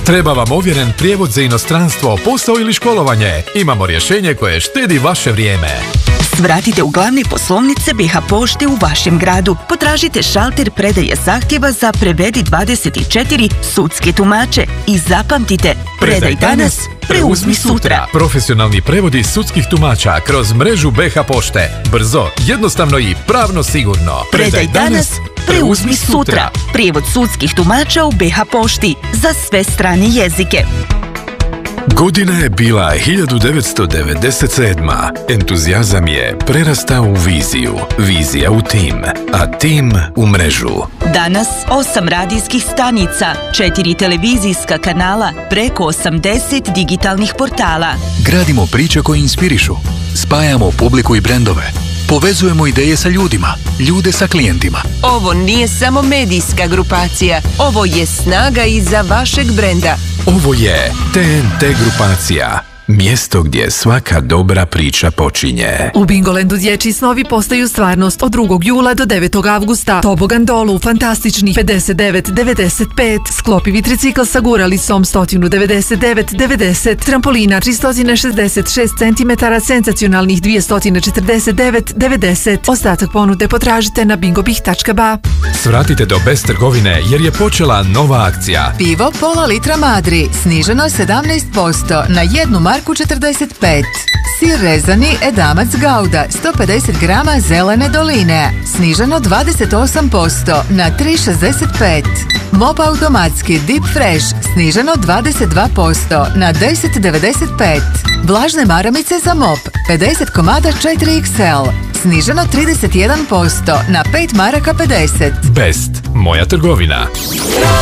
Treba vam ovjeren prijevod za inostranstvo, posao ili školovanje? Imamo rješenje koje štedi vaše vrijeme. Svratite u glavne poslovnice BiH Pošte u vašem gradu. Potražite šalter predaje zahtjeva za Prevedi 24 sudske tumače i zapamtite, predaj danas, preuzmi sutra. Profesionalni prevodi sudskih tumača kroz mrežu BiH Pošte. Brzo, jednostavno i pravno sigurno. Predaj danas, preuzmi sutra. Prijevod sudskih tumača u BiH Pošti za sve strane jezike. Godina je bila 1997. Entuzijazam je prerastao u viziju, vizija u tim, a tim u mrežu. Danas 8 radijskih stanica, 4 televizijska kanala, preko 80 digitalnih portala. Gradimo priče koje inspirišu, spajamo publiku i brendove, povezujemo ideje sa ljudima, ljude sa klijentima. Ovo nije samo medijska grupacija, ovo je snaga iza vašeg brenda. Ovo je TNT grupacija. Mjesto gdje svaka dobra priča počinje. U Bingolandu dječji snovi postaju stvarnost od 2. jula do 9. avgusta. Tobogan dolu, fantastičnih 59,95. Sklopivi tricikl sa guralicom 199,90. Trampolina 366 cm, senzacionalnih 249,90. Ostatak ponude potražite na bingobih.ba. Svratite do Best trgovine jer je počela nova akcija. Pivo pola litra Madri, sniženo 17%, na jednu marku 45. Sir rezani Edamac Gouda, 150 grama zelene doline, sniženo 28%, na 3,65. Mop automatski Deep Fresh, sniženo 22%, na 10,95. Vlažne maramice za mop, 50 komada 4XL, sniženo 31%, na 5 maraka 50. Best, moja trgovina.